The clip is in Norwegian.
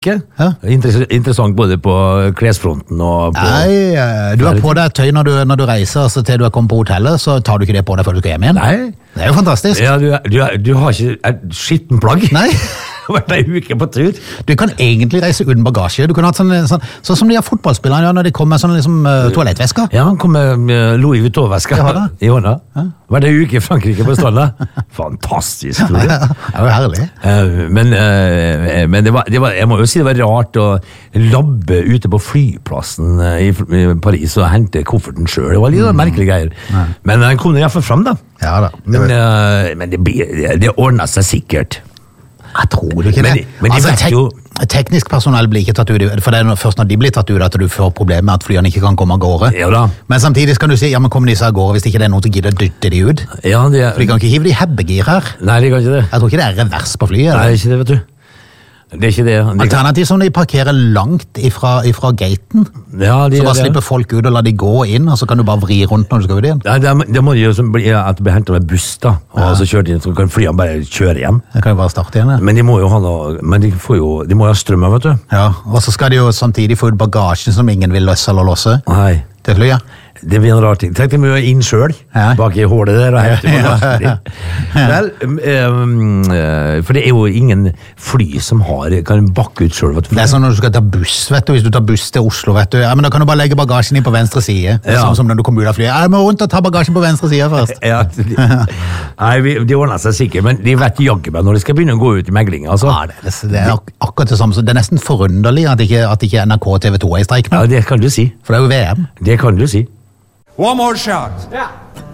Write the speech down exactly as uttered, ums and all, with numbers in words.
Ja. Interessant både på klesfronten og på... Nei, du har på deg tøy når du, når du reiser, så til du er kommet på hotellet, så tar du ikke det på deg før du skal hjem igjen. Nei. Det er jo fantastisk. Ja, du, du, du har ikke et skitten plagg. Nei. Du har vært en uke på tur. Du kan egentlig reise uten bagasje. Du kan ha sånn, sånn, sånn som de har fotballspillerne ja, når de kommer med sånn liksom, uh, toalettvesker. Ja, han kom med Louis Vuitton-vesker i hånda. Ja. Var det en uke i Frankrike på stranda? Fantastisk, tror du. Ja, det var herlig. Uh, men uh, men det var, det var, jeg må jo si det var rart å labbe ute på flyplassen i, i Paris og hente kofferten selv. Det var litt mm. merkelige greier. Ja. Men den kom i hvert fall frem da. Ja da. Men, uh, men det, det, det ordnet seg sikkert. Jeg tror ikke det. Men, men de altså, vet jo... Teknisk personell blir ikke tatt ut, for det er først når de blir tatt ut at du får problemer med at flyene ikke kan komme av gårde. Ja da. Men samtidig kan du si, ja, men kommer disse av gårde hvis ikke det er noen som gidder å dytte de ut? Ja, det er... For de kan ikke hive de hebbegir her. Nei, de kan ikke det. Jeg tror ikke det er revers på flyet. Nei, ikke det, vet du. Det er ikke det. De Alternativt som de parkerer langt ifra, ifra gaten, ja, de, så bare det. slipper folk ut og la de gå inn, og så kan du bare vri rundt når du skal ut igjen. Ja, det, det må jo bli at det blir hentet med buss da, og ja. så kjørt inn, så kan flyene bare kjøre igjen. Det kan jo bare starte igjen, ja. Men de må jo ha noe, men de får jo, de må jo ha strømmer, vet du. Ja, og så skal de jo samtidig få ut bagasjen som ingen vil løse eller låse. Nei. Til flyet. Det blir en rar ting. Tenk deg mye inn selv, ja. bak i hålet der, og hente bagasjen din. Vel, um, uh, for det er jo ingen fly som har, kan bakke ut selv. Det er sånn når du skal ta buss, vet du, hvis du tar buss til Oslo, vet du, ja, men da kan du bare legge bagasjen inn på venstre side, ja. sånn som når du kommer ut av flyet. Jeg må rundt og ta bagasjen på venstre side først. Ja, de, nei, de ordner seg sikkert, men de vet jagge meg når de skal begynne å gå ut i megling, altså. Ja, det, det er ak akkurat det samme, det er nesten forunderlig at ikke, at ikke N R K og T V to er i streik nå. Ja, det kan du si. For det er jo V M. Det kan du si. One more shot. Yeah.